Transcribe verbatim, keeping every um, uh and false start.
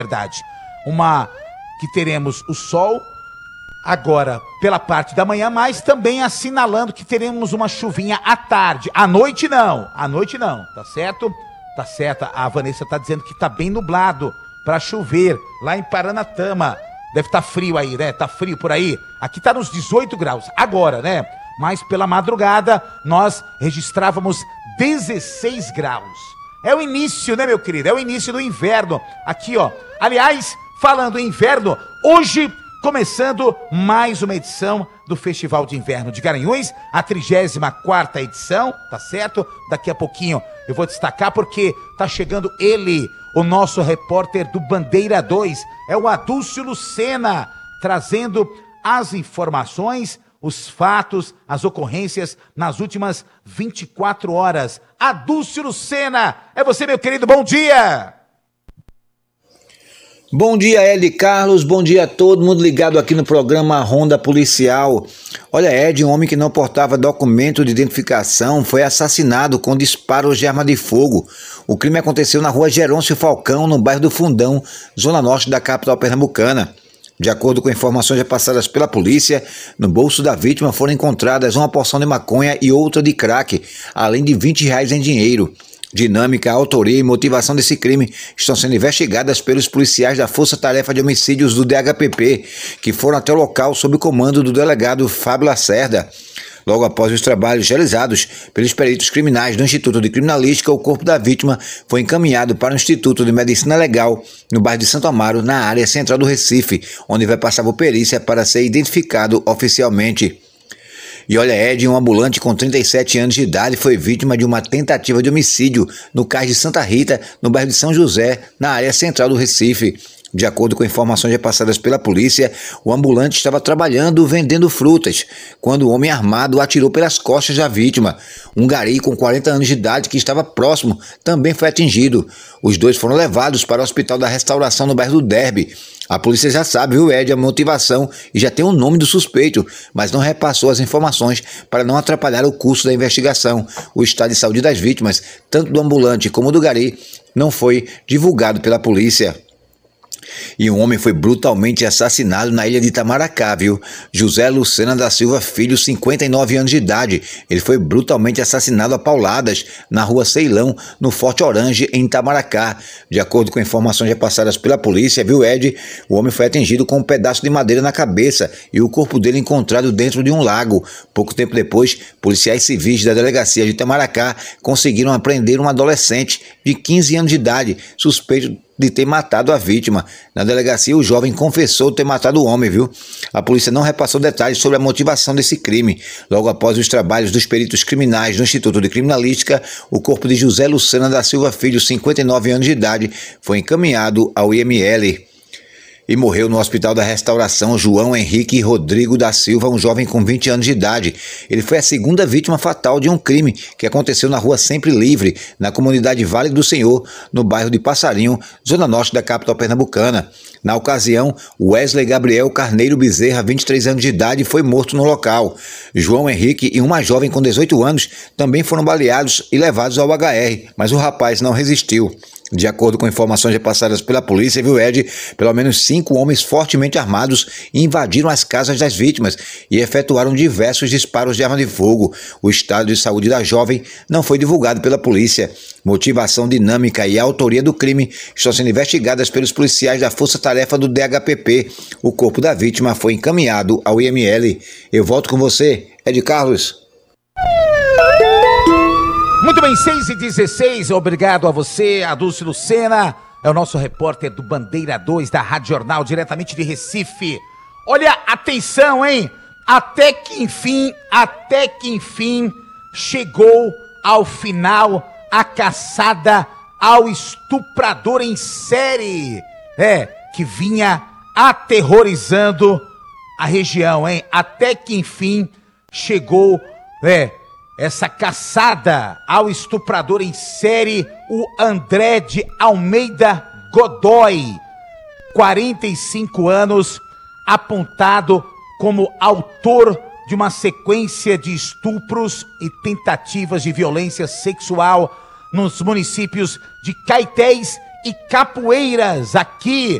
verdade. Uma que teremos o sol agora pela parte da manhã, mas também assinalando que teremos uma chuvinha à tarde. À noite não, à noite não, tá certo? Tá certo, a Vanessa tá dizendo que tá bem nublado pra chover lá em Paranatama. Deve estar tá frio aí, né? Tá frio por aí. Aqui tá nos dezoito graus, agora, né? Mas pela madrugada nós registrávamos dezesseis graus. É o início, né, meu querido? É o início do inverno. Aqui, ó. Aliás, falando em inverno, hoje começando mais uma edição do Festival de Inverno de Garanhuns, a trigésima quarta edição, tá certo? Daqui a pouquinho eu vou destacar porque tá chegando ele, o nosso repórter do Bandeira dois, é o Adúlcio Lucena, trazendo as informações, os fatos, as ocorrências nas últimas vinte e quatro horas. Adúlcio Lucena, é você, meu querido, bom dia! Bom dia, Ed Carlos, bom dia a todo mundo ligado aqui no programa Ronda Policial. Olha, Ed, um homem que não portava documento de identificação foi assassinado com disparos de arma de fogo. O crime aconteceu na rua Gerôncio Falcão, no bairro do Fundão, zona norte da capital pernambucana. De acordo com informações repassadas pela polícia, no bolso da vítima foram encontradas uma porção de maconha e outra de crack, além de vinte reais em dinheiro. Dinâmica, autoria e motivação desse crime estão sendo investigadas pelos policiais da Força Tarefa de Homicídios do D H P P, que foram até o local sob o comando do delegado Fábio Lacerda. Logo após os trabalhos realizados pelos peritos criminais do Instituto de Criminalística, o corpo da vítima foi encaminhado para o Instituto de Medicina Legal, no bairro de Santo Amaro, na área central do Recife, onde vai passar por perícia para ser identificado oficialmente. E olha, Ed, um ambulante com trinta e sete anos de idade foi vítima de uma tentativa de homicídio no cais de Santa Rita, no bairro de São José, na área central do Recife. De acordo com informações repassadas pela polícia, o ambulante estava trabalhando vendendo frutas, quando o homem armado atirou pelas costas da vítima. Um gari com quarenta anos de idade que estava próximo também foi atingido. Os dois foram levados para o Hospital da Restauração no bairro do Derby. A polícia já sabe, viu, Ed, a motivação e já tem o nome do suspeito, mas não repassou as informações para não atrapalhar o curso da investigação. O estado de saúde das vítimas, tanto do ambulante como do gari, não foi divulgado pela polícia. E um homem foi brutalmente assassinado na ilha de Itamaracá, viu? José Lucena da Silva Filho, cinquenta e nove anos de idade. Ele foi brutalmente assassinado a pauladas na rua Ceilão, no Forte Orange, em Itamaracá. De acordo com informações repassadas pela polícia, viu, Ed? O homem foi atingido com um pedaço de madeira na cabeça e o corpo dele encontrado dentro de um lago. Pouco tempo depois, policiais civis da delegacia de Itamaracá conseguiram apreender um adolescente de quinze anos de idade, suspeito de ter matado a vítima. Na delegacia, o jovem confessou ter matado o homem, viu? A polícia não repassou detalhes sobre a motivação desse crime. Logo após os trabalhos dos peritos criminais do Instituto de Criminalística, o corpo de José Lucena da Silva Filho, cinquenta e nove anos de idade, foi encaminhado ao I M L. E morreu no Hospital da Restauração João Henrique Rodrigo da Silva, um jovem com vinte anos de idade. Ele foi a segunda vítima fatal de um crime que aconteceu na rua Sempre Livre, na comunidade Vale do Senhor, no bairro de Passarinho, zona norte da capital pernambucana. Na ocasião, Wesley Gabriel Carneiro Bezerra, vinte e três anos de idade, foi morto no local. João Henrique e uma jovem com dezoito anos também foram baleados e levados ao H R, mas o rapaz não resistiu. De acordo com informações repassadas pela polícia, viu, Ed, pelo menos cinco homens fortemente armados invadiram as casas das vítimas e efetuaram diversos disparos de arma de fogo. O estado de saúde da jovem não foi divulgado pela polícia. Motivação, dinâmica e autoria do crime estão sendo investigadas pelos policiais da Força Tarefa do D H P P. O corpo da vítima foi encaminhado ao I M L. Eu volto com você, Ed Carlos. Muito bem, seis e dezesseis, obrigado a você, Adúlcio Lucena, é o nosso repórter do Bandeira dois da Rádio Jornal, diretamente de Recife. Olha, atenção, hein? Até que enfim, até que enfim, chegou ao final a caçada ao estuprador em série, é, que vinha aterrorizando a região, hein? Até que enfim chegou, é, essa caçada ao estuprador em série, o André de Almeida Godoy, quarenta e cinco anos, apontado como autor de uma sequência de estupros e tentativas de violência sexual nos municípios de Caetés e Capoeiras, aqui